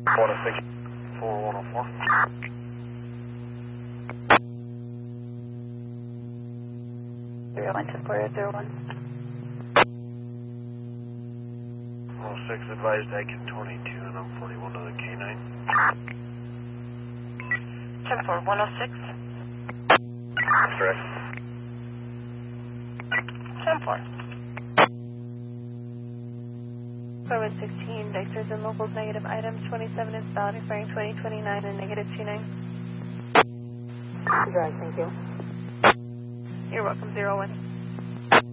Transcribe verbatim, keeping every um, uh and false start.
one oh six, four one oh four. zero one two four zero one. one oh six advised I can twenty-two and I'm forty-one to the K nine. ten four, one oh six. Correct. ten four. Forward sixteen, vectors and locals negative items, twenty-seven is valid, referring twenty twenty-nine and negative two nine. Right, thank you. You're welcome, zero one.